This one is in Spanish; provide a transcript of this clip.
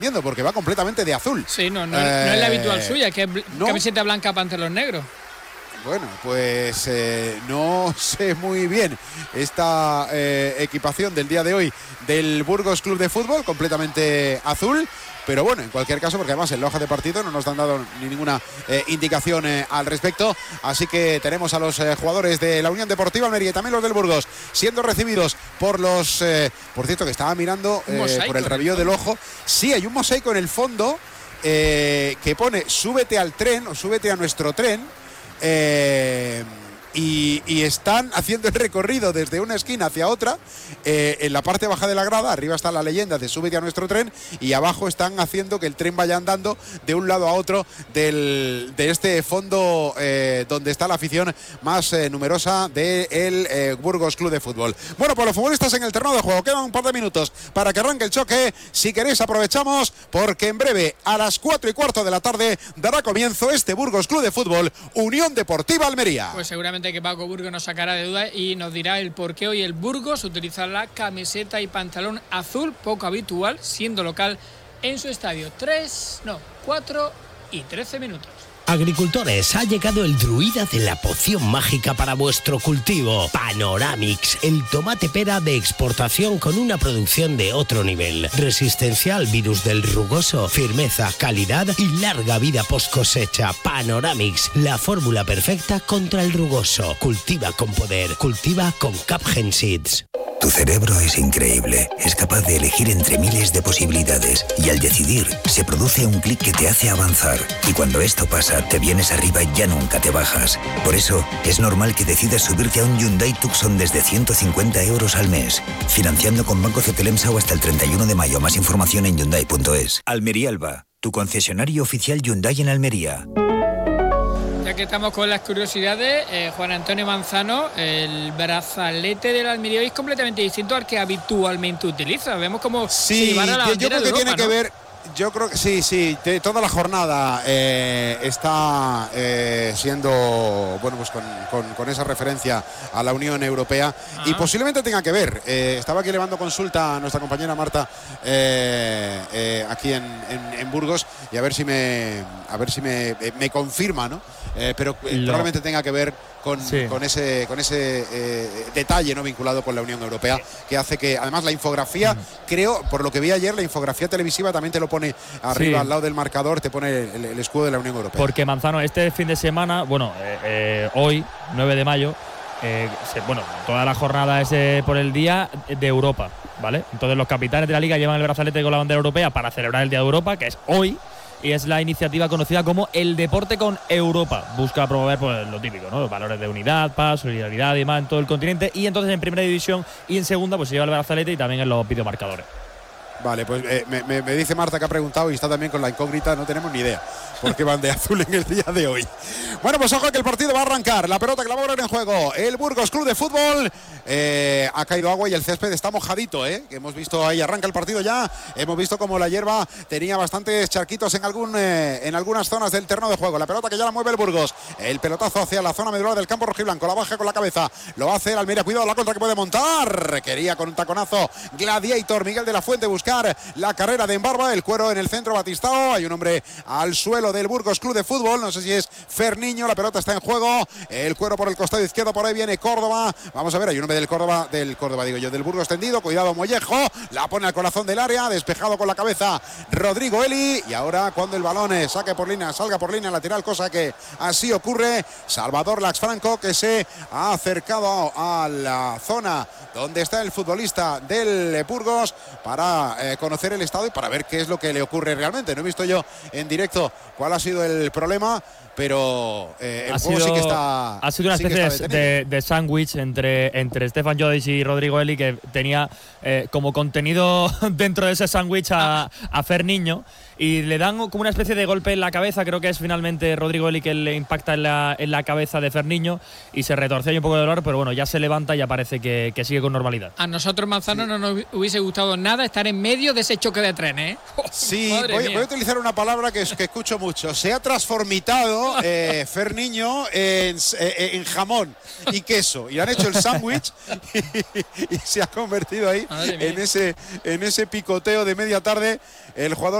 viendo porque va completamente de azul. Sí, no es la habitual suya, que es camiseta blanca, pantalones negros. Bueno, pues no sé muy bien esta equipación del día de hoy del Burgos Club de Fútbol, completamente azul. Pero bueno, en cualquier caso, porque además en la hoja de partido no nos han dado ni ninguna indicación al respecto. Así que tenemos a los jugadores de la Unión Deportiva Almería y también los del Burgos siendo recibidos por los... por cierto, que estaba mirando por el rabillo del ojo. Sí, hay un mosaico en el fondo que pone súbete al tren o súbete a nuestro tren. Y están haciendo el recorrido desde una esquina hacia otra, en la parte baja de la grada. Arriba está la leyenda de súbete a nuestro tren y abajo están haciendo que el tren vaya andando de un lado a otro de este fondo donde está la afición más numerosa del Burgos Club de Fútbol. Bueno, pues los futbolistas en el terreno de juego, quedan un par de minutos para que arranque el choque. Si queréis aprovechamos, porque en breve a las 4:15 de la tarde dará comienzo este Burgos Club de Fútbol Unión Deportiva Almería. Pues seguramente que Paco Burgos nos sacará de dudas y nos dirá el por qué hoy el Burgos utiliza la camiseta y pantalón azul, poco habitual, siendo local en su estadio. 4 y 13 minutos. Agricultores, ha llegado el druida de la poción mágica para vuestro cultivo. Panoramix, el tomate pera de exportación con una producción de otro nivel. Resistencia al virus del rugoso, firmeza, calidad y larga vida post cosecha. Panoramix, la fórmula perfecta contra el rugoso. Cultiva con poder, cultiva con Capgen Seeds. Tu cerebro es increíble, es capaz de elegir entre miles de posibilidades y al decidir se produce un clic que te hace avanzar y cuando esto pasa te vienes arriba y ya nunca te bajas. Por eso es normal que decidas subirte a un Hyundai Tucson desde 150 euros al mes, financiando con Banco Cetelemsau hasta el 31 de mayo. Más información en Hyundai.es. Almería Alba, tu concesionario oficial Hyundai en Almería. Ya que estamos con las curiosidades, Juan Antonio Manzano, el brazalete del Almería hoy es completamente distinto al que habitualmente utiliza. Vemos como sí, si llevara la bandera yo creo que de Europa, tiene que ver. Yo creo que sí, toda la jornada está siendo, bueno, pues con esa referencia a la Unión Europea. Y posiblemente tenga que ver. Estaba aquí elevando consulta a nuestra compañera Marta aquí en Burgos y a ver si me confirma, ¿no? Pero probablemente tenga que ver con ese detalle no vinculado con la Unión Europea, que hace que además la infografía, creo, por lo que vi ayer, la infografía televisiva también te lo pone arriba al lado del marcador, te pone el escudo de la Unión Europea. Porque Manzano, este fin de semana, hoy, 9 de mayo, toda la jornada es por el Día de Europa, ¿vale? Entonces los capitanes de la Liga llevan el brazalete con la bandera europea para celebrar el Día de Europa, que es hoy. Y es la iniciativa conocida como el deporte con Europa. Busca promover pues, lo típico, ¿no? Los valores de unidad, paz, solidaridad y demás en todo el continente. Y entonces en primera división y en segunda pues se lleva el brazalete y también en los videomarcadores. Vale, pues me dice Marta que ha preguntado y está también con la incógnita, no tenemos ni idea por qué van de azul en el día de hoy. Bueno, pues ojo que el partido va a arrancar, la pelota que la va a poner en juego el Burgos Club de Fútbol. Ha caído agua y el césped está mojadito, que hemos visto ahí, arranca el partido ya, hemos visto como la hierba tenía bastantes charquitos en algunas zonas del terreno de juego. La pelota que ya la mueve el Burgos, el pelotazo hacia la zona medular del campo rojiblanco, la baja con la cabeza, lo hace el Almería, cuidado la contra que puede montar, quería con un taconazo Gladiator, Miguel de la Fuente buscar la carrera de Embarba, el cuero en el centro Batistao, hay un hombre al suelo del Burgos Club de Fútbol, no sé si es Ferniño, la pelota está en juego, el cuero por el costado izquierdo, por ahí viene Córdoba, vamos a ver, hay un hombre del Burgos tendido, cuidado Mollejo, la pone al corazón del área, despejado con la cabeza Rodrigo Eli, y ahora cuando el balón salga por línea lateral, cosa que así ocurre, Salvador Laxfranco, que se ha acercado a la zona donde está el futbolista del Burgos para conocer el estado y para ver qué es lo que le ocurre realmente. No he visto yo en directo cuál ha sido el problema, pero el juego sí que está. Ha sido una especie de sándwich entre Stefan Jodic y Rodrigo Eli, que tenía como contenido dentro de ese sándwich a Ferniño. Y le dan como una especie de golpe en la cabeza, creo que es finalmente Rodrigo Eli que le impacta en la cabeza de Ferniño y se retorce ahí un poco de dolor, pero bueno, ya se levanta y ya parece que sigue con normalidad. A nosotros, Manzano, no nos hubiese gustado nada estar en medio de ese choque de trenes, Sí, voy a utilizar una palabra que escucho mucho. Se ha transformitado Ferniño en jamón y queso. Y han hecho el sándwich y se ha convertido ahí en ese picoteo de media tarde el jugador